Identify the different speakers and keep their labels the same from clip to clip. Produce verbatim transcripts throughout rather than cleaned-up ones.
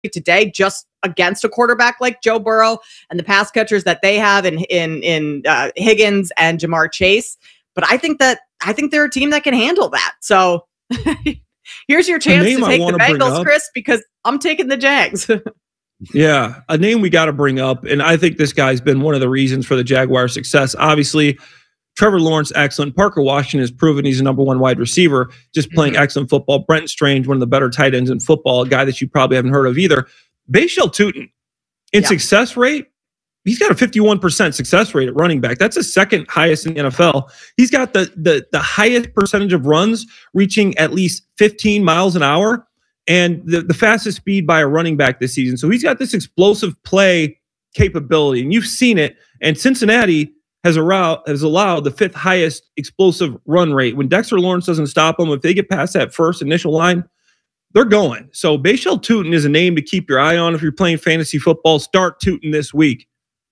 Speaker 1: today just against a quarterback like Joe Burrow and the pass catchers that they have in in in uh, Higgins and Jamar Chase. But I think that I think they're a team that can handle that. So here's your chance to take the Bengals, Chris, because I'm taking the Jags.
Speaker 2: Yeah, a name we got to bring up, and I think this guy's been one of the reasons for the Jaguars' success. Obviously, Trevor Lawrence, excellent. Parker Washington has proven he's a number one wide receiver, just playing mm-hmm. excellent football. Brenton Strange, one of the better tight ends in football, a guy that you probably haven't heard of either. Bashal Tutin, in yeah. success rate, he's got a fifty-one percent success rate at running back. That's the second highest in the N F L. He's got the, the, the highest percentage of runs reaching at least fifteen miles an hour and the, the fastest speed by a running back this season. So he's got this explosive play capability, and you've seen it. And Cincinnati has, aroused, has allowed the fifth highest explosive run rate. When Dexter Lawrence doesn't stop them, if they get past that first initial line, they're going. So Bashal Tutin is a name to keep your eye on if you're playing fantasy football. Start Tutin this week.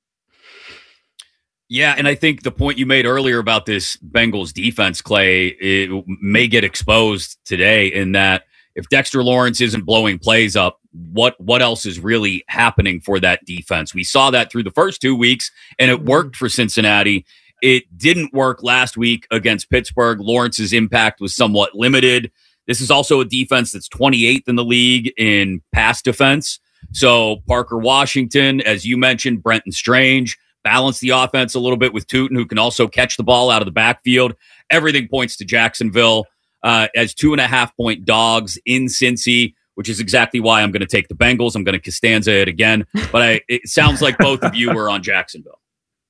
Speaker 3: Yeah, and I think the point you made earlier about this Bengals defense, Clay, it may get exposed today in that if Dexter Lawrence isn't blowing plays up, what what else is really happening for that defense? We saw that through the first two weeks, and it worked for Cincinnati. It didn't work last week against Pittsburgh. Lawrence's impact was somewhat limited. This is also a defense that's twenty-eighth in the league in pass defense. So Parker Washington, as you mentioned, Brenton Strange, balance the offense a little bit with Tutin, who can also catch the ball out of the backfield. Everything points to Jacksonville uh, as two and a half point dogs in Cincy, which is exactly why I'm going to take the Bengals. I'm going to Costanza it again, but I, it sounds like both of you are on Jacksonville.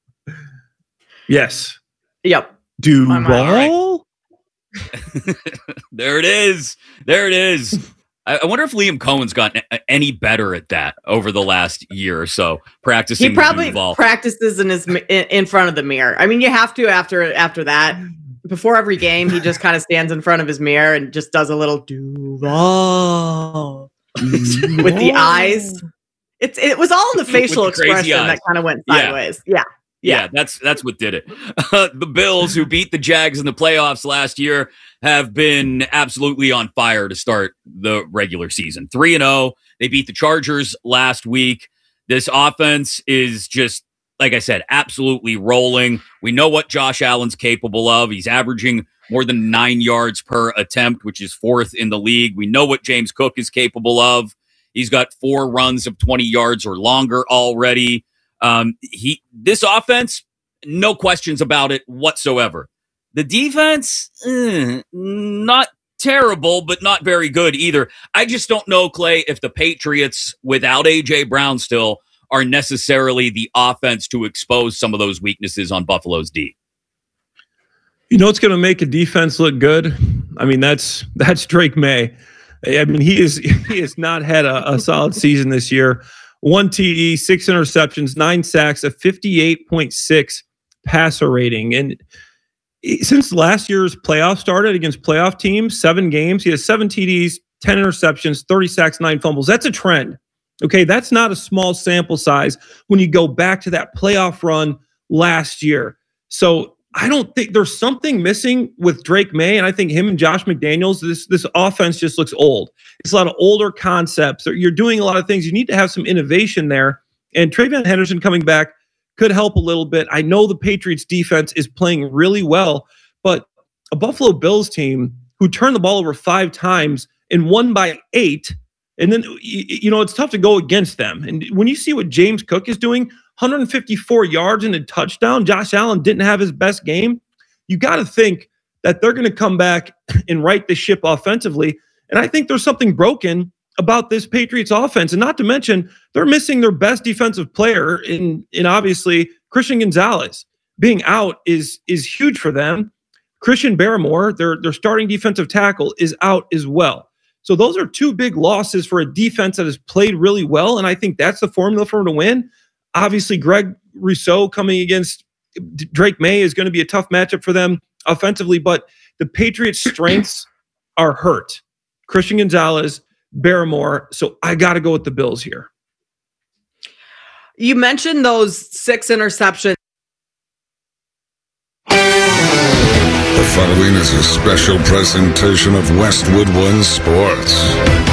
Speaker 2: Yes.
Speaker 1: Yep.
Speaker 2: Duval.
Speaker 3: There it is. There it is. I wonder if Liam Cohen's gotten any better at that over the last year or so, practicing.
Speaker 1: He probably practices in his in front of the mirror. I mean, you have to after after that. Before every game, he just kind of stands in front of his mirror and just does a little Duval with the eyes. It's it was all in the facial the expression that kind of went sideways. Yeah. yeah.
Speaker 3: Yeah, that's that's what did it. Uh, the Bills, who beat the Jags in the playoffs last year, have been absolutely on fire to start the regular season. three and oh. They beat the Chargers last week. This offense is just, like I said, absolutely rolling. We know what Josh Allen's capable of. He's averaging more than nine yards per attempt, which is fourth in the league. We know what James Cook is capable of. He's got four runs of twenty yards or longer already. Um, he, this offense, no questions about it whatsoever. The defense, eh, not terrible, but not very good either. I just don't know, Clay, if the Patriots without A J Brown still are necessarily the offense to expose some of those weaknesses on Buffalo's D.
Speaker 2: You know what's going to make a defense look good? I mean, that's that's Drake May. I mean, he is he has not had a, a solid season this year. One T D, six interceptions, nine sacks, a fifty-eight point six passer rating. And since last year's playoff started against playoff teams, seven games, he has seven T Ds, ten interceptions, thirty sacks, nine fumbles. That's a trend. Okay, that's not a small sample size when you go back to that playoff run last year. So I don't think there's something missing with Drake May, and I think him and Josh McDaniels, this this offense just looks old. It's a lot of older concepts. You're doing a lot of things. You need to have some innovation there, and Trayvon Henderson coming back could help a little bit. I know the Patriots defense is playing really well, but a Buffalo Bills team who turned the ball over five times and won by eight, and then, you know, it's tough to go against them. And when you see what James Cook is doing, one hundred fifty-four yards and a touchdown, Josh Allen didn't have his best game. You got to think that they're going to come back and right the ship offensively. And I think there's something broken about this Patriots offense. And not to mention, they're missing their best defensive player in, in obviously Christian Gonzalez. Being out is, is huge for them. Christian Barmore, their, their starting defensive tackle, is out as well. So those are two big losses for a defense that has played really well. And I think that's the formula for them to win. Obviously, Greg Rousseau coming against Drake May is going to be a tough matchup for them offensively, but the Patriots' strengths are hurt. Christian Gonzalez, Barmore. So I got to go with the Bills here.
Speaker 1: You mentioned those six interceptions.
Speaker 4: The following is a special presentation of Westwood One Sports.